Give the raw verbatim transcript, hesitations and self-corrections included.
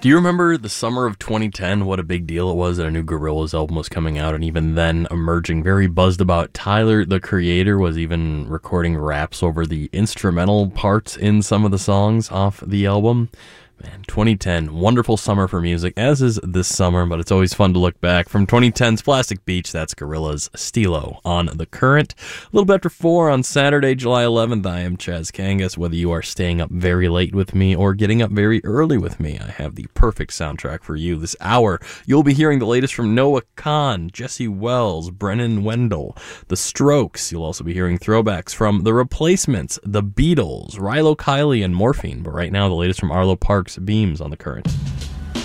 Do you remember the summer of twenty ten, what a big deal it was that a new Gorillaz album was coming out, and even then emerging, very buzzed about. Tyler, the Creator, was even recording raps over the instrumental parts in some of the songs off the album. Man, twenty ten, wonderful summer for music, as is this summer, but it's always fun to look back. From twenty ten's Plastic Beach, that's Gorillaz' Stilo on The Current. A little bit after four on Saturday, July eleventh, I am Chaz Kangas. Whether you are staying up very late with me or getting up very early with me, I have the perfect soundtrack for you. This hour, you'll be hearing the latest from Noah Kahan, Jesse Wells, Brennan Wendell, The Strokes. You'll also be hearing throwbacks from The Replacements, The Beatles, Rilo Kiley, and Morphine. But right now, the latest from Arlo Parks, Beams on The Current.